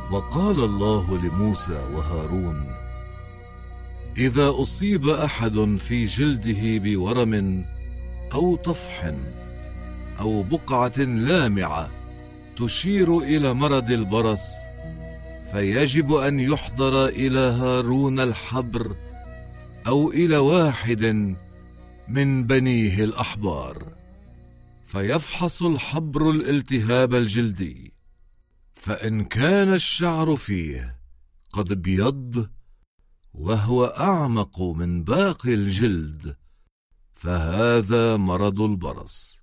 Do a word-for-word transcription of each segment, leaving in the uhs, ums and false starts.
وقال الله لموسى وهارون: إذا أصيب أحد في جلده بورم أو طفح أو بقعة لامعة تشير إلى مرض البرص، فيجب أن يحضر إلى هارون الحبر أو إلى واحد من بنيه الأحبار، فيفحص الحبر الالتهاب الجلدي، فإن كان الشعر فيه قد ابيض وهو أعمق من باقي الجلد، فهذا مرض البرص،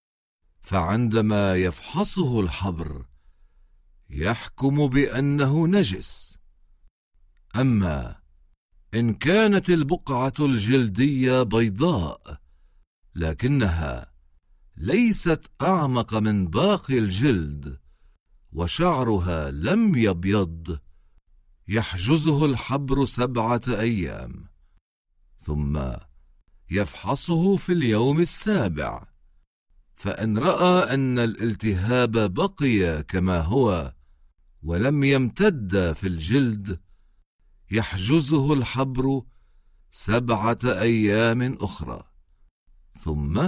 فعندما يفحصه الحبر يحكم بأنه نجس. أما إن كانت البقعة الجلدية بيضاء لكنها ليست أعمق من باقي الجلد وشعرها لم يبيض، يحجزه الحبر سبعة أيام، ثم يفحصه في اليوم السابع، فإن رأى أن الالتهاب بقي كما هو ولم يمتد في الجلد، يحجزه الحبر سبعة أيام أخرى، ثم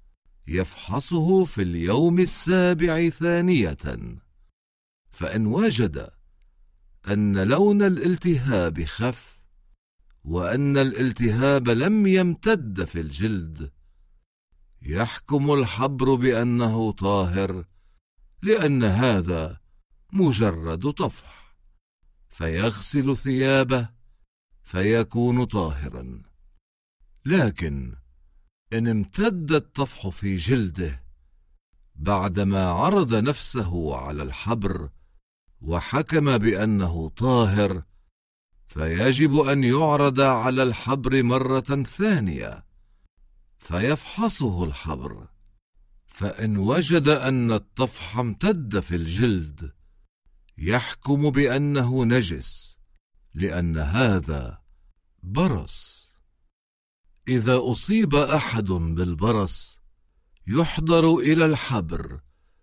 يفحصه في اليوم السابع ثانية، فإن وجد أن لون الالتهاب خف وأن الالتهاب لم يمتد في الجلد، يحكم الحبر بأنه طاهر، لأن هذا مجرد طفح، فيغسل ثيابه فيكون طاهرا. لكن إن امتد الطفح في جلده بعدما عرض نفسه على الحبر وحكم بأنه طاهر، فيجب أن يعرض على الحبر مرة ثانية، فيفحصه الحبر، فإن وجد أن الطفح امتد في الجلد يحكم بأنه نجس، لأن هذا برص. إذا أصيب أحد بالبرص يحضر إلى الحبر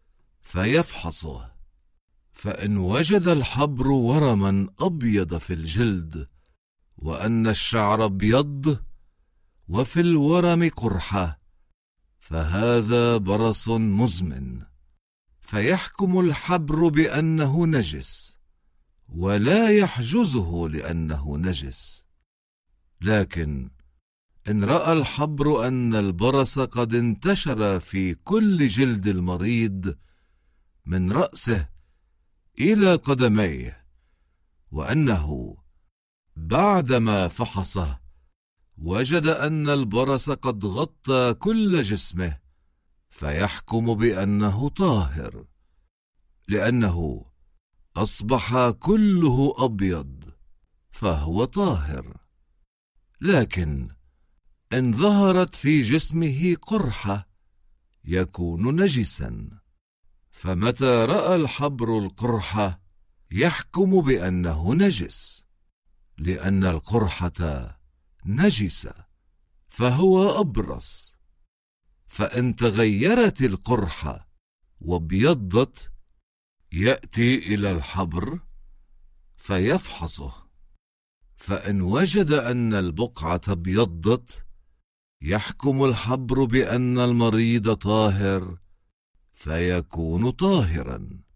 فيفحصه، فإن وجد الحبر ورما أبيض في الجلد وأن الشعر ابيض وفي الورم قرحة، فهذا برص مزمن، فيحكم الحبر بأنه نجس ولا يحجزه لأنه نجس. لكن إن رأى الحبر أن البرص قد انتشر في كل جلد المريض من رأسه إلى قدميه، وأنه بعدما فحصه وجد أن البرص قد غطى كل جسمه، فيحكم بأنه طاهر، لأنه أصبح كله أبيض فهو طاهر. لكن إن ظهرت في جسمه قرحة يكون نجسا، فمتى رأى الحبر القرحة يحكم بأنه نجس، لأن القرحة نجسة فهو أبرص. فإن تغيرت القرحة وابيضت يأتي إلى الحبر فيفحصه، فإن وجد أن البقعة ابيضت يحكم الحبر بأن المريض طاهر فيكون طاهرا.